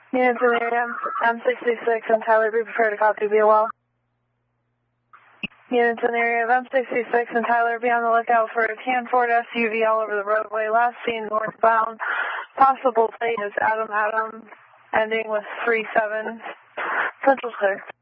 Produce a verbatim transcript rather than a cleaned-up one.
Units in the area, M sixty-six and Tyler, be prepared to copy, be well. Units in the area of M sixty-six and Tyler, be on the lookout for a tan Ford S U V all over the roadway, last seen northbound. Possible plate is Adam Adam, ending with three seven. Central clear.